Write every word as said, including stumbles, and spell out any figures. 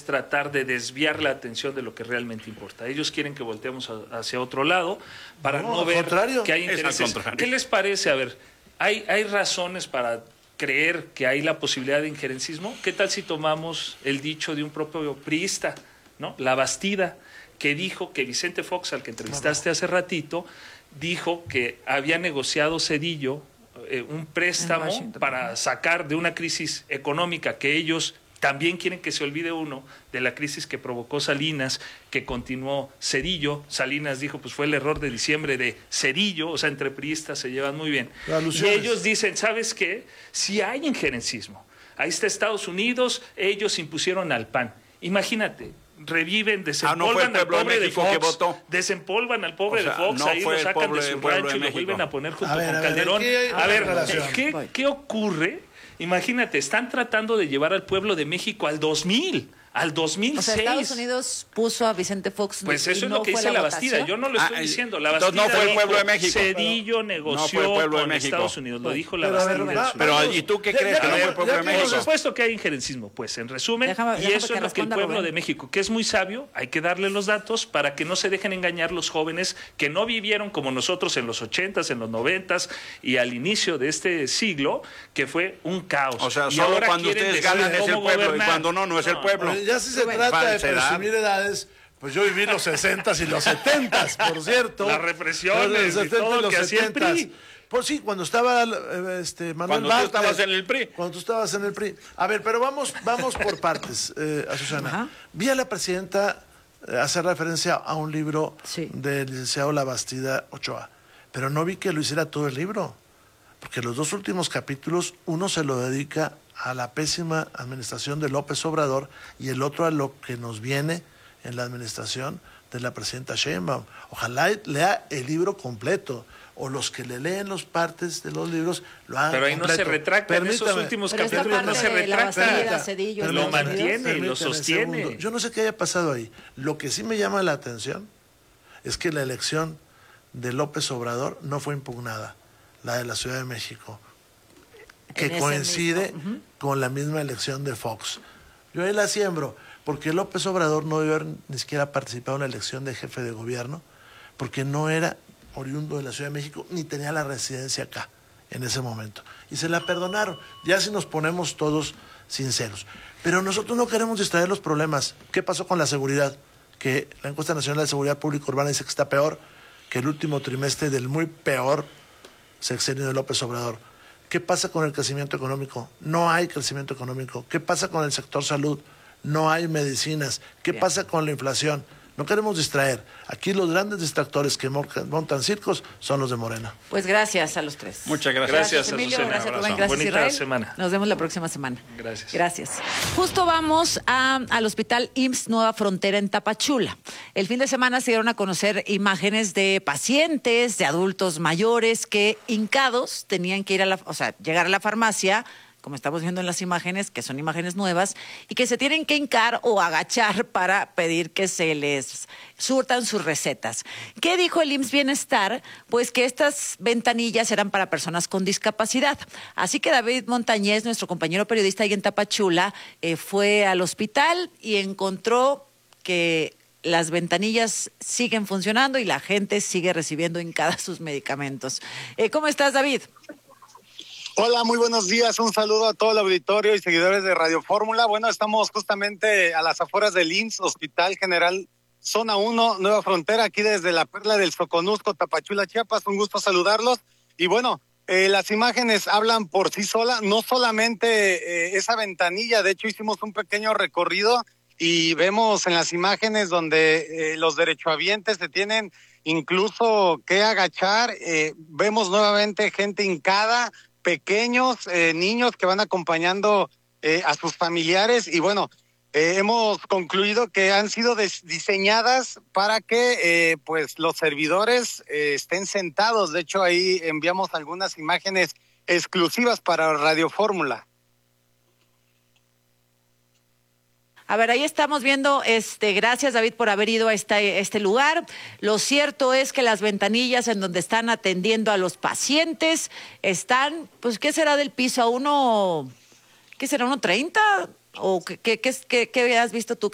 es tratar de desviar la atención de lo que realmente importa. Ellos quieren que volteemos a, hacia otro lado para no, no ver contrario. que hay intereses. ¿Qué les parece? A ver, ¿hay, hay razones para creer que hay la posibilidad de injerencismo? ¿Qué tal si tomamos el dicho de un propio priista, ¿no? La Bastida, que dijo que Vicente Fox, al que entrevistaste hace ratito, dijo que había negociado Zedillo eh, un préstamo para sacar de una crisis económica que ellos también quieren que se olvide uno de la crisis que provocó Salinas, que continuó Zedillo. Salinas dijo, pues fue el error de diciembre de Zedillo, o sea, entre priistas se llevan muy bien. Y ellos dicen, ¿sabes qué? Si hay injerencismo. Ahí está Estados Unidos, ellos impusieron al P A N. Imagínate, reviven, desempolvan ah, no al pobre de, de Fox, desempolvan al pobre o sea, de Fox, no ahí lo sacan pobre, de su rancho de y lo vuelven a poner junto a ver, con a ver, Calderón. A ver, ¿qué, ¿qué ocurre? Imagínate, están tratando de llevar al pueblo de México al dos mil, al dos mil seis. O sea, Estados Unidos puso a Vicente Fox. Pues eso y es no lo que dice la, la Bastida. Yo no lo estoy ah, diciendo. La Bastida no fue el pueblo de México. Cedillo negoció no con México. Estados Unidos. Lo dijo la pero, Bastida. Pero, pero, pero ¿y tú qué crees? Que no fue el pueblo de México. Por supuesto que hay injerencismo. Pues en resumen, déjame, y déjame eso es lo que el pueblo Rubén. de México, que es muy sabio, hay que darle los datos para que no se dejen engañar los jóvenes que no vivieron como nosotros en los ochentas, en los noventas y al inicio de este siglo, que fue un caos. O sea, solo cuando ustedes ganan es el pueblo y cuando no, no es el pueblo. Ya si se trata de presumir edades, pues yo viví los sesentas y los setentas, por cierto. Las represiones y todo lo que hacía el P R I. Por sí, cuando estaba este, Manuel Cuando Bartlett, tú estabas en el P R I. Cuando tú estabas en el P R I. A ver, pero vamos, vamos por partes, eh, Azucena. Ajá. Vi a la presidenta eh, hacer referencia a un libro sí. del licenciado La Bastida Ochoa, pero no vi que lo hiciera todo el libro, porque los dos últimos capítulos, uno se lo dedica a la pésima administración de López Obrador y el otro a lo que nos viene en la administración de la presidenta Sheinbaum. Ojalá lea el libro completo, o los que le leen las partes de los libros lo hagan Pero ahí completo. no se retracta, en esos últimos Pero capítulos no se retracta, Cedillo, lo mantiene, lo sostiene. Segundo. Yo no sé qué haya pasado ahí. Lo que sí me llama la atención es que la elección de López Obrador no fue impugnada, la de la Ciudad de México, que coincide uh-huh. con la misma elección de Fox. Yo ahí la siembro, porque López Obrador no debió haber ni siquiera participado en la elección de jefe de gobierno, porque no era oriundo de la Ciudad de México, ni tenía la residencia acá, en ese momento. Y se la perdonaron, ya si nos ponemos todos sinceros. Pero nosotros no queremos distraer los problemas. ¿Qué pasó con la seguridad? Que la encuesta nacional de seguridad pública urbana dice que está peor que el último trimestre del muy peor sexenio de López Obrador. ¿Qué pasa con el crecimiento económico? No hay crecimiento económico. ¿Qué pasa con el sector salud? No hay medicinas. ¿Qué Bien. pasa con la inflación? No queremos distraer. Aquí los grandes distractores que montan circos son los de Morena. Pues gracias a los tres. Muchas gracias. Gracias, gracias Emilio. Azucena. Gracias, Rubén. Gracias, Bonita Israel. semana. Nos vemos la próxima semana. Gracias. Gracias. Justo vamos a, al Hospital I M S S Nueva Frontera en Tapachula. El fin de semana se dieron a conocer imágenes de pacientes, de adultos mayores que hincados tenían que ir a la, o sea, llegar a la farmacia, como estamos viendo en las imágenes, que son imágenes nuevas, y que se tienen que hincar o agachar para pedir que se les surtan sus recetas. ¿Qué dijo el I M S S Bienestar? Pues que estas ventanillas eran para personas con discapacidad. Así que David Montañez, nuestro compañero periodista ahí en Tapachula, eh, fue al hospital y encontró que las ventanillas siguen funcionando y la gente sigue recibiendo hincadas sus medicamentos. Eh, ¿Cómo estás, David? Hola, muy buenos días. Un saludo a todo el auditorio y seguidores de Radio Fórmula. Bueno, estamos justamente a las afueras del I M S S, Hospital General Zona uno, Nueva Frontera, aquí desde la Perla del Soconusco, Tapachula, Chiapas. Un gusto saludarlos. Y bueno, eh, las imágenes hablan por sí solas. No solamente eh, esa ventanilla, de hecho hicimos un pequeño recorrido y vemos en las imágenes donde eh, los derechohabientes se tienen incluso que agachar. Eh, vemos nuevamente gente hincada, pequeños, eh, niños que van acompañando eh, a sus familiares y bueno, eh, hemos concluido que han sido des- diseñadas para que eh, pues los servidores eh, estén sentados. De hecho, ahí enviamos algunas imágenes exclusivas para Radio Fórmula. A ver, ahí estamos viendo, este, gracias David por haber ido a este, este lugar. Lo cierto es que las ventanillas en donde están atendiendo a los pacientes están, pues, ¿qué será del piso? ¿A uno, qué será, uno treinta? ¿O qué, qué, qué, qué has visto tú?